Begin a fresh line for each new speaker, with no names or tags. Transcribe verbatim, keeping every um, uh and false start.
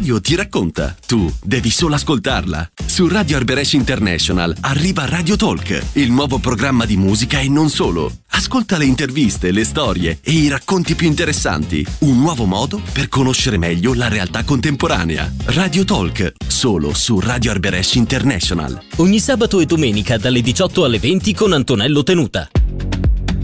radio ti racconta, tu devi solo ascoltarla. Su Radio Arberesh International arriva Radio Talk, il nuovo programma di musica e non solo. Ascolta le interviste, le storie e i racconti più interessanti. Un nuovo modo per conoscere meglio la realtà contemporanea. Radio Talk, solo su Radio Arberesh International.
Ogni sabato e domenica dalle diciotto alle venti con Antonello Tenuta.